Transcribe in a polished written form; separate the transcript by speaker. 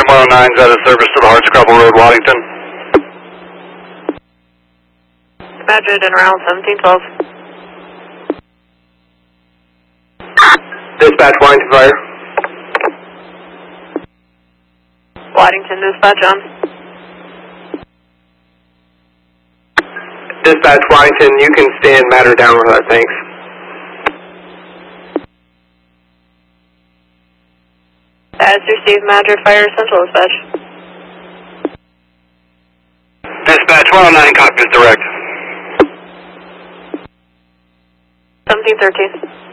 Speaker 1: 109 is out of service to the Hardscrabble Road, Waddington.
Speaker 2: Badgered in around 1712.
Speaker 3: Dispatch, Waddington Fire.
Speaker 2: Waddington, dispatch on.
Speaker 3: Dispatch, Waddington, you can stand matter down with that, thanks.
Speaker 2: As received, Madrid Fire Central dispatch.
Speaker 1: Dispatch 109, copies direct.
Speaker 2: 1713.